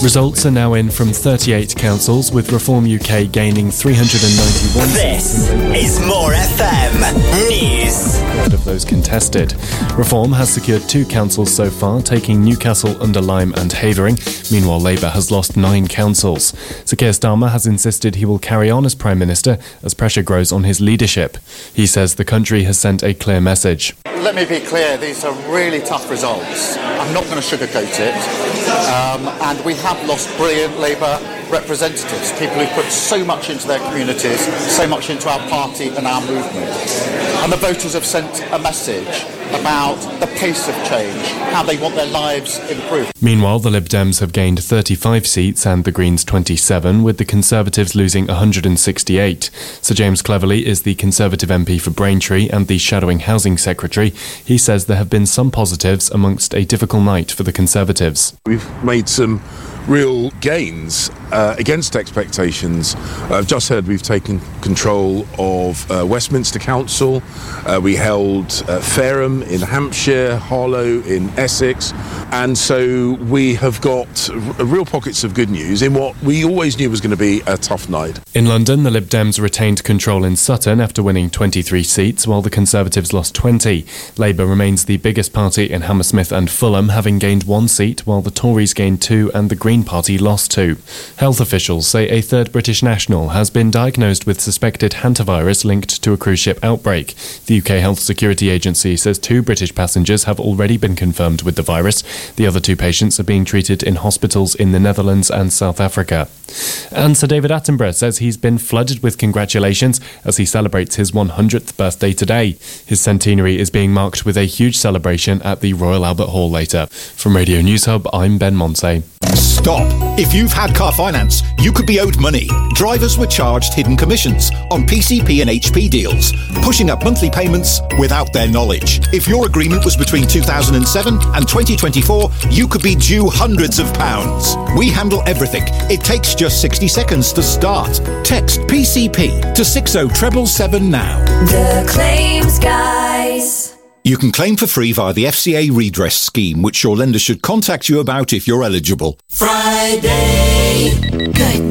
Results are now in from 38 councils, with Reform UK gaining 391 This is More FM News. Third of those contested. Reform has secured 2 councils so far, taking Newcastle, Under Lyme and Havering. Meanwhile, Labour has lost 9 councils. Sir Keir Starmer has insisted he will carry on as Prime Minister as pressure grows on his leadership. He says the country has sent a clear message. Let me be clear, these are really tough results. I'm not going to sugarcoat it. And we have lost brilliant Labour representatives, people who put so much into their communities, so much into our party and our movement. And the voters have sent a message about the pace of change, how they want their lives improved. Meanwhile, the Lib Dems have gained 35 seats and the Greens 27, with the Conservatives losing 168. Sir James Cleverly is the Conservative MP for Braintree and the shadowing Housing Secretary. He says there have been some positives amongst a difficult night for the Conservatives. We've made some real gains against expectations. I've just heard we've taken control of Westminster Council. We held Fareham in Hampshire, Harlow in Essex, and so we have got real pockets of good news in what we always knew was going to be a tough night. In London, the Lib Dems retained control in Sutton after winning 23 seats, while the Conservatives lost 20. Labour remains the biggest party in Hammersmith and Fulham, having gained 1 seat, while the Tories gained 2 and the Green Party lost 2. Health officials say a third British national has been diagnosed with suspected hantavirus linked to a cruise ship outbreak. The UK Health Security Agency says 2 British passengers have already been confirmed with the virus. The other 2 patients are being treated in hospitals in the Netherlands and South Africa. And Sir David Attenborough says he's been flooded with congratulations as he celebrates his 100th birthday today. His centenary is being marked with a huge celebration at the Royal Albert Hall later. From Radio News Hub, I'm Ben Monse. Stop. If you've had car finance, you could be owed money. Drivers were charged hidden commissions on PCP and HP deals, pushing up monthly payments without their knowledge. If your agreement was between 2007 and 2024, you could be due hundreds of pounds. We handle everything. It takes just 60 seconds to start. Text PCP to 60777 now. The Claims Guys. You can claim for free via the FCA redress scheme, which your lender should contact you about if you're eligible. Friday. Good